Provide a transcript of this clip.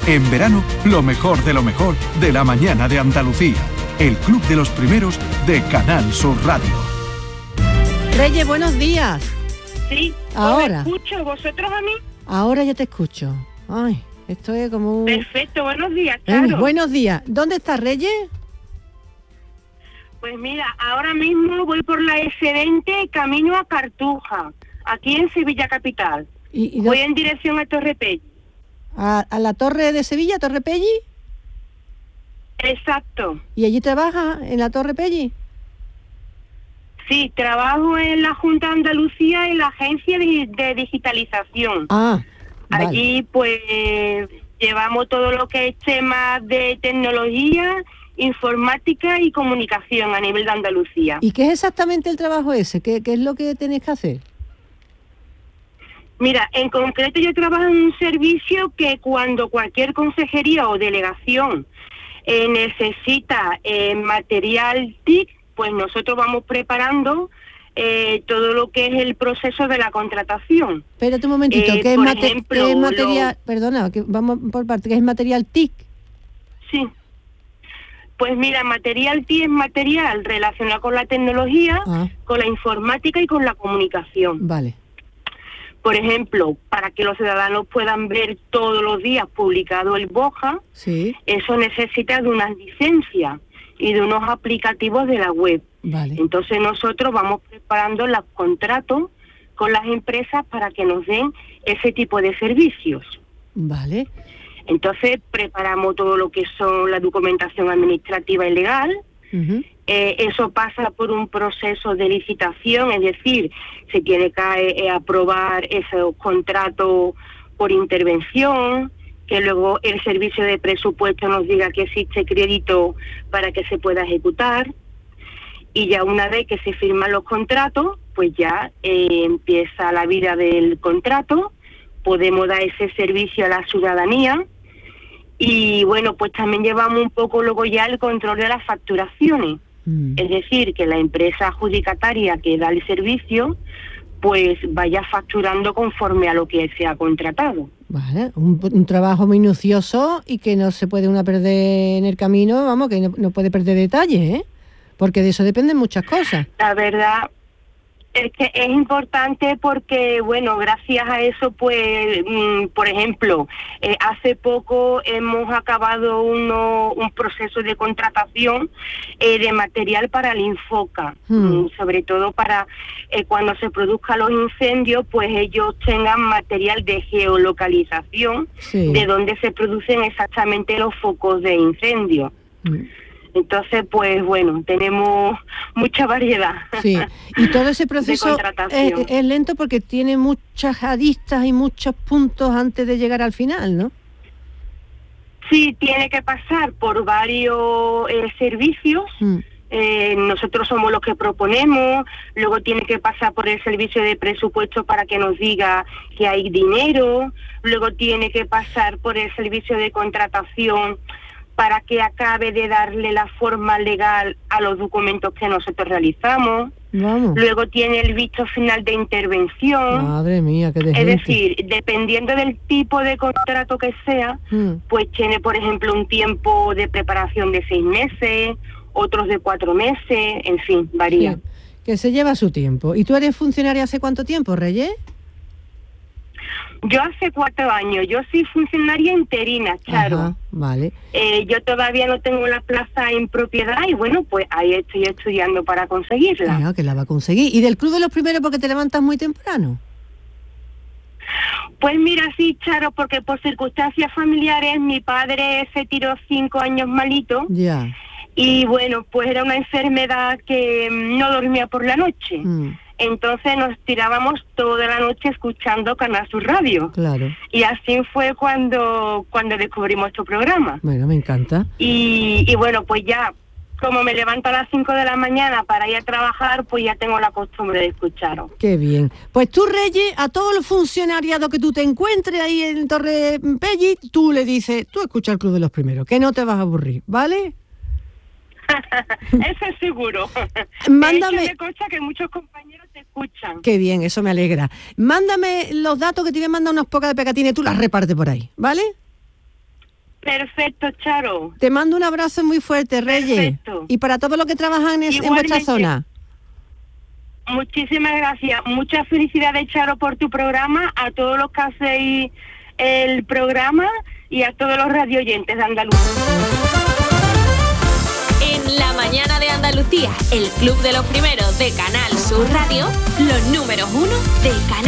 En verano, lo mejor de la mañana de Andalucía. El Club de los Primeros de Canal Sur Radio. Reyes, buenos días. Sí, ahora. ¿os escucho vosotros a mí? Ahora ya te escucho. Ay, esto es como un... Perfecto, buenos días, Charo. Buenos días. ¿Dónde estás, Reyes? Pues mira, ahora mismo voy por la S20 camino a Cartuja, aquí en Sevilla capital. Voy en dirección a Torre Pelli. ¿A la Torre de Sevilla, Torre Pelli? Exacto. ¿Y allí trabajas, en la Torre Pelli? Sí, trabajo en la Junta de Andalucía en la agencia de digitalización. Vale. Allí pues llevamos todo lo que es temas de tecnología, informática y comunicación a nivel de Andalucía. ¿Y qué es exactamente el trabajo ese? ¿Qué es lo que tenéis que hacer? Mira, en concreto yo trabajo en un servicio que cuando cualquier consejería o delegación necesita material TIC, pues nosotros vamos preparando todo lo que es el proceso de la contratación. Espérate un momentito, ¿qué es material? Perdona, que vamos por parte, ¿qué es material TIC? Sí. Pues mira, material TIC es material relacionado con la tecnología, con la informática y con la comunicación. Vale. Por ejemplo, para que los ciudadanos puedan ver todos los días publicado el BOJA, sí, eso necesita de unas licencias y de unos aplicativos de la web. Vale. Entonces nosotros vamos preparando los contratos con las empresas para que nos den ese tipo de servicios. Vale. Entonces preparamos todo lo que son la documentación administrativa y legal. Eso pasa por un proceso de licitación, es decir, se tiene que aprobar esos contratos por intervención, que luego el servicio de presupuesto nos diga que existe crédito para que se pueda ejecutar, y ya una vez que se firman los contratos, pues ya empieza la vida del contrato, podemos dar ese servicio a la ciudadanía. Y bueno, pues también llevamos un poco luego ya el control de las facturaciones. Es decir, que la empresa adjudicataria que da el servicio, pues vaya facturando conforme a lo que se ha contratado. Vale, un trabajo minucioso y que no se puede una perder en el camino, vamos, que no puede perder detalles, ¿eh? Porque de eso dependen muchas cosas. La verdad es que es importante porque, bueno, gracias a eso, pues, por ejemplo, hace poco hemos acabado un proceso de contratación de material para el Infoca, sobre todo para cuando se produzcan los incendios, pues ellos tengan material de geolocalización, sí, de donde se producen exactamente los focos de incendio. Entonces, pues bueno, tenemos mucha variedad. Sí, y todo ese proceso es lento porque tiene muchas aristas y muchos puntos antes de llegar al final, ¿no? Sí, tiene que pasar por varios servicios. Nosotros somos los que proponemos, luego tiene que pasar por el servicio de presupuesto para que nos diga que hay dinero, luego tiene que pasar por el servicio de contratación para que acabe de darle la forma legal a los documentos que nosotros realizamos. Vamos. Luego tiene el visto final de intervención. Madre mía, qué de Es gente. decir, dependiendo del tipo de contrato que sea, pues tiene, por ejemplo, un tiempo de preparación de 6 meses, otros de 4 meses, en fin, varía. Sí, que se lleva su tiempo. ¿Y tú eres funcionaria hace cuánto tiempo, Reyes? Yo hace 4 años, yo soy funcionaria interina, Charo. Ajá, vale. Yo todavía no tengo la plaza en propiedad y bueno, pues ahí estoy estudiando para conseguirla. Claro, que la va a conseguir. ¿Y del Club de los Primeros porque te levantas muy temprano? Pues mira, sí, Charo, porque por circunstancias familiares mi padre se tiró 5 años malito. Ya. Y bueno, pues era una enfermedad que no dormía por la noche. Entonces nos tirábamos toda la noche escuchando Canal Sur Radio. Claro. Y así fue cuando descubrimos tu programa. Bueno, me encanta. Y bueno, pues ya, como me levanto a las 5 de la mañana para ir a trabajar, pues ya tengo la costumbre de escucharos. Qué bien. Pues tú, Reyes, a todo el funcionariado que tú te encuentres ahí en Torre Pelli, tú le dices, tú escucha el Club de los Primeros, que no te vas a aburrir, ¿vale? Eso es seguro. Mándame. De hecho, me consta que muchos compañeros te escuchan. Qué bien, eso me alegra. Mándame los datos que te voy a mandar unas pocas de pegatines, tú las repartes por ahí, ¿vale? Perfecto, Charo. Te mando un abrazo muy fuerte, Reyes. Perfecto. Y para todos los que trabajan en vuestra zona. Muchísimas gracias. Muchas felicidades, Charo, por tu programa, a todos los que hacéis el programa y a todos los radioyentes de Andalucía. En la mañana de Andalucía, el Club de los Primeros de Canal Sur Radio, los números 1 de Canal.